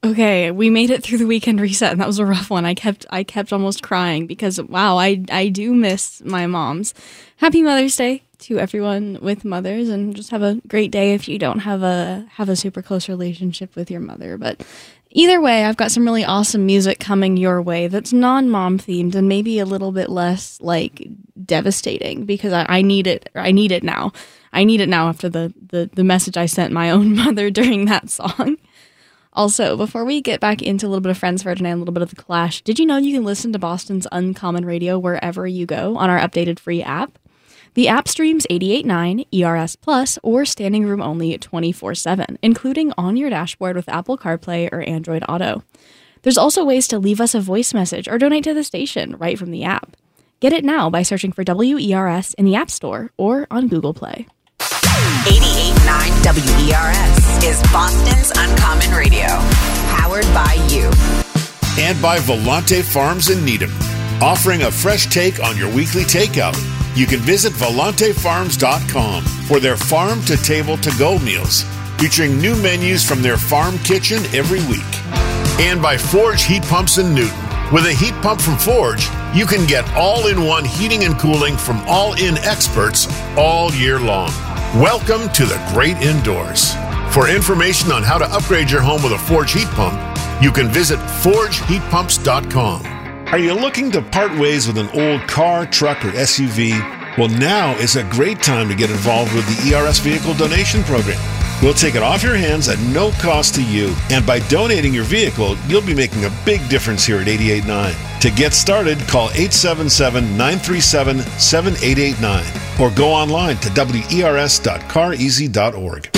Okay, we made it through the weekend reset, and that was a rough one. I kept almost crying because, wow, I do miss my moms. Happy Mother's Day to everyone with mothers, and just have a great day if you don't have a super close relationship with your mother. But either way, I've got some really awesome music coming your way that's non-mom themed and maybe a little bit less like devastating, because I need it. I need it now. I need it now after the message I sent my own mother during that song. Also, before we get back into a little bit of Friends Ferdinand and a little bit of The Clash, did you know you can listen to Boston's Uncommon Radio wherever you go on our updated free app? The app streams 88.9, ERS Plus, or Standing Room Only 24/7, including on your dashboard with Apple CarPlay or Android Auto. There's also ways to leave us a voice message or donate to the station right from the app. Get it now by searching for WERS in the App Store or on Google Play. 88.9 WERS is Boston's Uncommon Radio, powered by you. And by Volante Farms in Needham, offering a fresh take on your weekly takeout. You can visit volantefarms.com for their farm-to-table-to-go meals, featuring new menus from their farm kitchen every week. And by Forge Heat Pumps in Newton. With a heat pump from Forge, you can get all-in-one heating and cooling from all-in experts all year long. Welcome to the great indoors. For information on how to upgrade your home with a Forge heat pump, you can visit forgeheatpumps.com. Are you looking to part ways with an old car, truck, or SUV? Well, now is a great time to get involved with the ERS Vehicle Donation Program. We'll take it off your hands at no cost to you. And by donating your vehicle, you'll be making a big difference here at 88.9. To get started, call 877-937-7889 or go online to wers.careasy.org.